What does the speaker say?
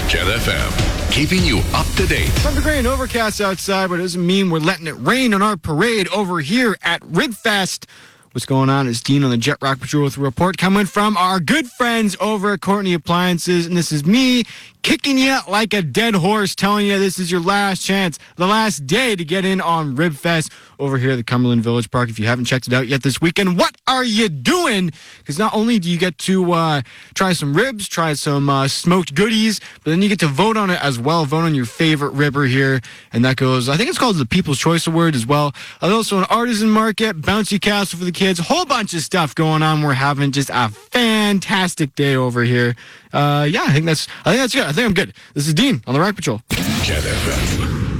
Jet FM, keeping you up to date. Some gray and overcast outside, but it doesn't mean we're letting it rain on our parade over here at Ribfest. What's going on? It's Dean on the Jet Rock Patrol with a report coming from our good friends over at Courtney Appliances. And this is me kicking you like a dead horse, telling you this is your last chance, the last day to get in on Ribfest over here at the Cumberland Village Park. If you haven't checked it out yet this weekend, what are you doing? Because not only do you get to try some ribs, try some smoked goodies, but then you get to vote on it as well. Vote on your favorite ribber here. And that goes, I think it's called the People's Choice Award as well. Also an artisan market, bouncy castle for the kids, a whole bunch of stuff going on. We're having just a fantastic day over here. I think that's good. I think I'm good. This is Dean on the Rock Patrol. Jet FM.